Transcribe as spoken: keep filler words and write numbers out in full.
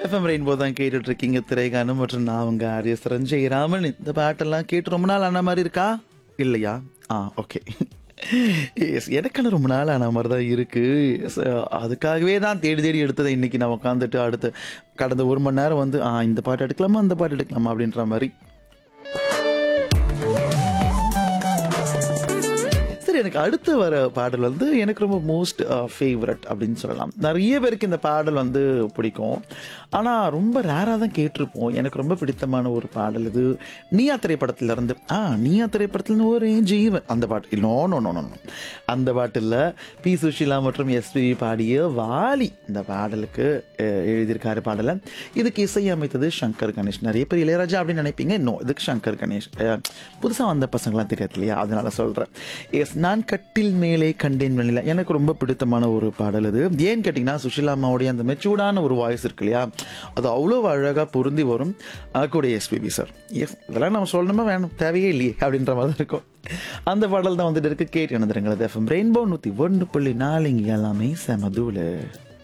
FM rainbow தான் கேட்டுட்டு இருக்கீங்க. திரைகானம் மற்றும் நான் உங்க ஆர்ய சரஞ்சய் ராமன். இந்த பாட்டெல்லாம் கேட்டு ரொம்ப நாள் ஆன மாதிரி இருக்கா இல்லையா? ஆ ஓகே. எஸ், எனக்கான ரொம்ப நாள் ஆன மாதிரி தான் இருக்கு. எஸ், அதுக்காகவே தான் தேடி தேடி எடுத்ததை இன்னைக்கு நான் உட்காந்துட்டு அடுத்து கடந்த ஒரு மணி நேரம் வந்து ஆ இந்த பாட்டு எடுக்கலாமா அந்த பாட்டு எடுக்கலாமா அப்படின்ற மாதிரி. சரி, எனக்கு அடுத்து வர பாடல் வந்து எனக்கு ரொம்ப மோஸ்ட் ஃபேவரட் அப்படின்னு சொல்லலாம். நிறைய பேருக்கு இந்த பாடல் வந்து பிடிக்கும், ஆனால் ரொம்ப ரேராக தான் கேட்டிருப்போம். எனக்கு ரொம்ப பிடித்தமான ஒரு பாடல் இது. நீயா திரைப்படத்துல இருந்து ஆ நீயா திரைப்படத்துல ஒரு ஜீவன் அந்த பாட்டு. நோ நோ நோ நோ அந்த பாட்டில் பி சுஷீலா மற்றும் எஸ்பிபி பாடிய வாலி இந்த பாடலுக்கு அஹ், எழுதியிருக்காரு பாடலை. இதுக்கு இசையமைத்தது சங்கர் கணேஷ். நிறைய பேர் இளையராஜா அப்படின்னு நினைப்பீங்க. இன்னும் இதுக்கு சங்கர் கணேஷ். புதுசாக வந்த பசங்களாம் தெரியாது இல்லையா, அதனால சொல்கிறேன். எஸ், நான் கட்டில் மேலே கண்டேன் வெளியில எனக்கு ரொம்ப பிடித்தமான ஒரு பாடல் இது. ஏன்னு கேட்டிங்கன்னா, சுஷீலா அம்மாவுடைய அந்த மெச்சூர்டான ஒரு வாய்ஸ் இருக்கு இல்லையா, அது அவ்வளோ அழகாக பொருந்தி வரும். கூட எஸ்பிபி சார். எஸ், இதெல்லாம் நம்ம சொல்லணுமா வேணும், தேவையே இல்லையே அப்படின்ற மாதிரி தான் இருக்கும். அந்த பாடல் தான் வந்துட்டு இருக்கு. கேட்டு நடந்துருங்களது எஃப்எம் ரெயின்போ நூற்றி ஒன்று புள்ளி நாலு. இங்கே எல்லாமே செமதூல.